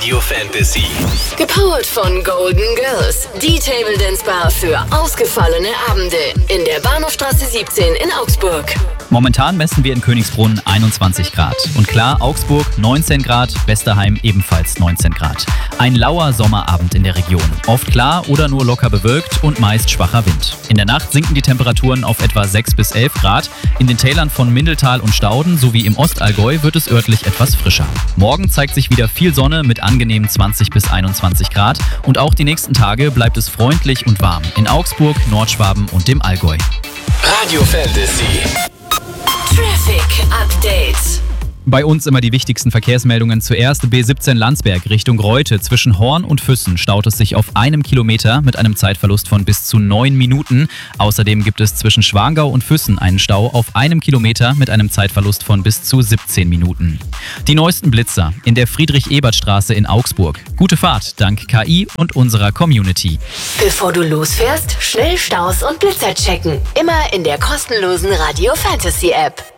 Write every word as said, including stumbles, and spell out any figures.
Radio Fantasy. Gepowert von Golden Girls. Die Table Dance Bar für ausgefallene Abende. In der Bahnhofstraße siebzehn in Augsburg. Momentan messen wir in Königsbrunn einundzwanzig Grad. Und klar, Augsburg neunzehn Grad, Westerheim ebenfalls neunzehn Grad. Ein lauer Sommerabend in der Region. Oft klar oder nur locker bewölkt und meist schwacher Wind. In der Nacht sinken die Temperaturen auf etwa sechs bis elf Grad. In den Tälern von Mindeltal und Stauden sowie im Ostallgäu wird es örtlich etwas frischer. Morgen zeigt sich wieder viel Sonne mit angenehmen zwanzig bis einundzwanzig Grad. Und auch die nächsten Tage bleibt es freundlich und warm. In Augsburg, Nordschwaben und dem Allgäu. Radio Fantasy. Traffic Update. Bei uns immer die wichtigsten Verkehrsmeldungen. Zuerst B siebzehn Landsberg Richtung Reute. Zwischen Horn und Füssen staut es sich auf einem Kilometer mit einem Zeitverlust von bis zu neun Minuten. Außerdem gibt es zwischen Schwangau und Füssen einen Stau auf einem Kilometer mit einem Zeitverlust von bis zu siebzehn Minuten. Die neuesten Blitzer in der Friedrich-Ebert-Straße in Augsburg. Gute Fahrt dank K I und unserer Community. Bevor du losfährst, schnell Staus und Blitzer checken. Immer in der kostenlosen Radio Fantasy App.